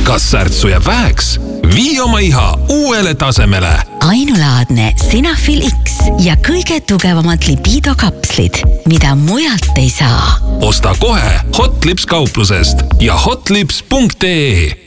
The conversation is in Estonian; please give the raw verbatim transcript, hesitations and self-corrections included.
Kas särtsu jääb väheks? Vii oma iha uuele tasemele. Ainulaadne Senafil X ja kõige tugevamad libido kapslid, mida mujalt ei saa. Osta kohe Hotlips kauplusest ja hotlips punkt ee.